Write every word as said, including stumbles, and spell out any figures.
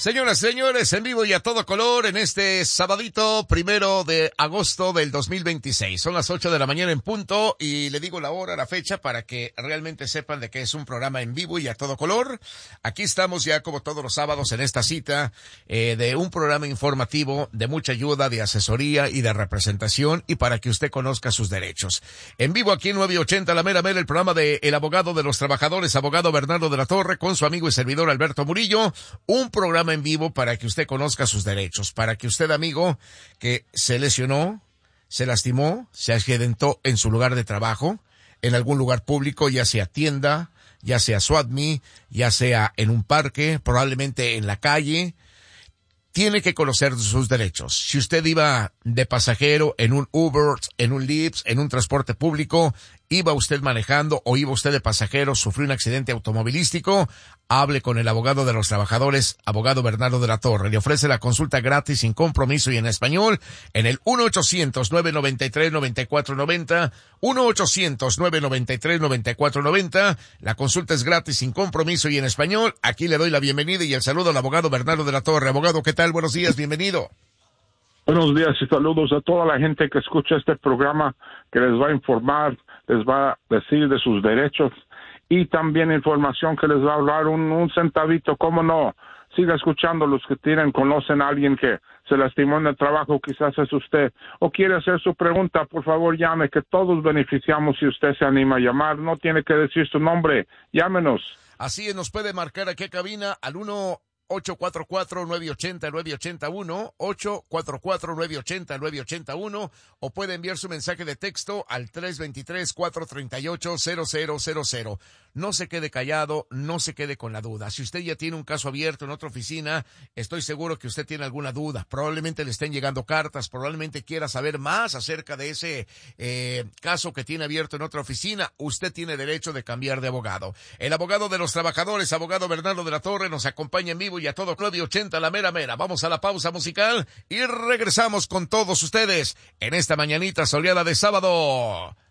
Señoras y señores, en vivo y a todo color en este sabadito primero de agosto del dos mil veintiséis. Son las ocho de la mañana en punto y le digo la hora, la fecha para que realmente sepan de que es un programa en vivo y a todo color. Aquí estamos ya como todos los sábados en esta cita eh, de un programa informativo de mucha ayuda, de asesoría y de representación y para que usted conozca sus derechos. En vivo aquí en nueve ochenta La Mera Mera, el programa de El Abogado de los Trabajadores, abogado Bernardo de la Torre, con su amigo y servidor Alberto Murillo. Un programa en vivo para que usted conozca sus derechos, para que usted, amigo, que se lesionó, se lastimó, se accidentó en su lugar de trabajo, en algún lugar público, ya sea tienda, ya sea SWATME, ya sea en un parque, probablemente en la calle, tiene que conocer sus derechos. Si usted iba de pasajero en un Uber, en un Lyft, en un transporte público, iba usted manejando o iba usted de pasajero, sufrió un accidente automovilístico, hable con el abogado de los trabajadores, abogado Bernardo de la Torre. Le ofrece la consulta gratis, sin compromiso y en español, en el uno ochocientos, nueve noventa y tres, noventa y cuatro noventa, uno ochocientos, nueve noventa y tres, noventa y cuatro noventa. La consulta es gratis, sin compromiso y en español. Aquí le doy la bienvenida y el saludo al abogado Bernardo de la Torre. Abogado, ¿qué tal? Buenos días, bienvenido. Buenos días y saludos a toda la gente que escucha este programa, que les va a informar, les va a decir de sus derechos y también información que les va a hablar un, un centavito, ¿cómo no? Siga escuchando. Los que tienen, conocen a alguien que se lastimó en el trabajo, quizás es usted, o quiere hacer su pregunta, por favor llame, que todos beneficiamos si usted se anima a llamar. No tiene que decir su nombre, llámenos. Así es, nos puede marcar aquí a cabina al uno ocho cuatro cuatro, nueve ocho cero, nueve ocho uno, ocho cuatro cuatro, nueve ocho cero, nueve ocho uno, o puede enviar su mensaje de texto al tres dos tres, cuatro tres ocho, cero cero cero cero. No se quede callado, no se quede con la duda. Si usted ya tiene un caso abierto en otra oficina, estoy seguro que usted tiene alguna duda. Probablemente le estén llegando cartas, probablemente quiera saber más acerca de ese eh, caso que tiene abierto en otra oficina. Usted tiene derecho de cambiar de abogado. El abogado de los trabajadores, abogado Bernardo de la Torre, nos acompaña en vivo y a todo nueve ochenta La Mera Mera. Vamos a la pausa musical y regresamos con todos ustedes en esta mañanita soleada de sábado.